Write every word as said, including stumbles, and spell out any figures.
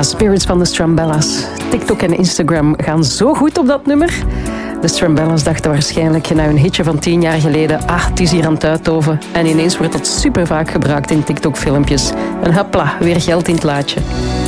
Spirits van de Strambella's. TikTok en Instagram gaan zo goed op dat nummer. De Strambella's dachten waarschijnlijk na hun hitje van tien jaar geleden, ah, het is hier aan het uittoven. En ineens wordt dat super vaak gebruikt in TikTok-filmpjes. En hopla, weer geld in het laadje.